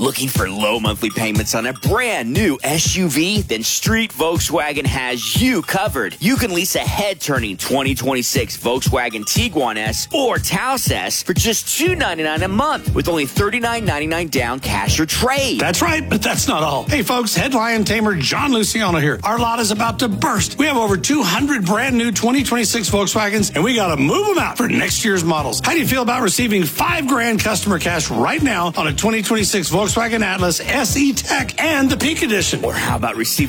Looking for low monthly payments on a brand new SUV? Then Street Volkswagen has you covered. You can lease a head-turning 2026 Volkswagen Tiguan S or Taos S for just $299 a month with only $39.99 down cash or trade. That's right, but that's not all. Hey folks, headline tamer John Luciano here. Our lot is about to burst. We have over 200 brand new 2026 Volkswagens, and we got to move them out for next year's models. How do you feel about receiving $5,000 customer cash right now on a 2026 Volkswagen Atlas SE Tech and the Peak Edition? Or how about receiving